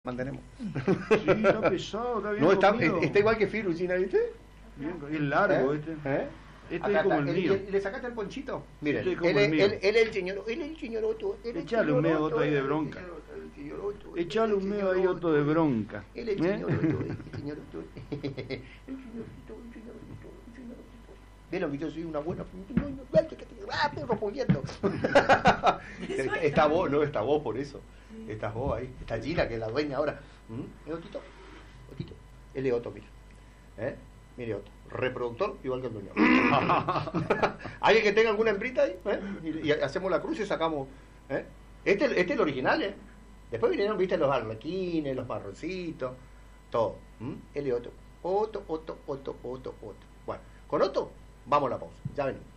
Mantenemos. Sí, está pesado, está bien. No, comido. está igual que Firucina, ¿viste? Bien, es largo este. Este Acá es como está. el mío. ¿Le sacaste el ponchito? Miren, Este es como él el mío. es el señor, Otto. Echale un medio Otto ahí de bronca. Echale un medio ahí Otto de bronca. Él es el señor Otto, el señor Otto. El señorito. Vieron que yo soy una buena... perro puliendo. Está vos, no, está vos por eso. Estás vos ahí. Está Gina, que es la dueña ahora. ¿Es Otito? Otito. Él es Otto, mira. Mire Otto. Reproductor igual que el dueño. ¿Alguien que tenga alguna hembrita ahí? Y hacemos la cruz y sacamos. Este es el original, ¿eh? Después vinieron, viste, los arlequines, los marroncitos, todo. Él es Otto. Otto. Bueno, con Otto, vamos a la pausa. Ya venimos.